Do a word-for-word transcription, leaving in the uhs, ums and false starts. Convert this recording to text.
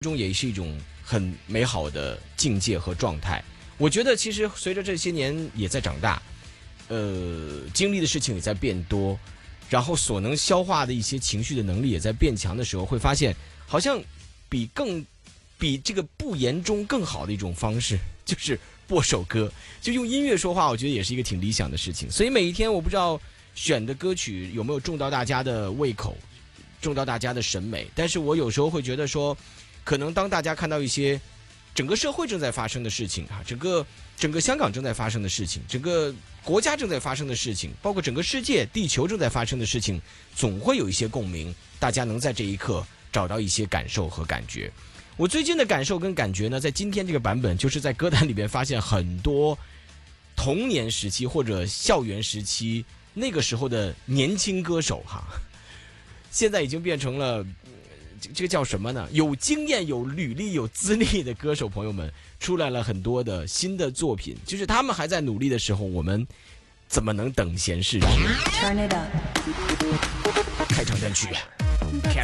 中也是一种很美好的境界和状态。我觉得其实随着这些年也在长大，呃，经历的事情也在变多，然后所能消化的一些情绪的能力也在变强的时候，会发现好像比更比这个不言中更好的一种方式，就是播首歌，就用音乐说话，我觉得也是一个挺理想的事情。所以每一天，我不知道选的歌曲有没有中到大家的胃口，中到大家的审美，但是我有时候会觉得说，可能当大家看到一些整个社会正在发生的事情啊，整个整个香港正在发生的事情，整个国家正在发生的事情，包括整个世界地球正在发生的事情，总会有一些共鸣，大家能在这一刻找到一些感受和感觉。我最近的感受跟感觉呢，在今天这个版本，就是在歌单里边发现很多童年时期或者校园时期那个时候的年轻歌手哈，现在已经变成了这个叫什么呢？有经验、有履历、有资历的歌手朋友们出来了很多的新的作品，就是他们还在努力的时候，我们怎么能等闲视之？ Turn it up， 开场单曲。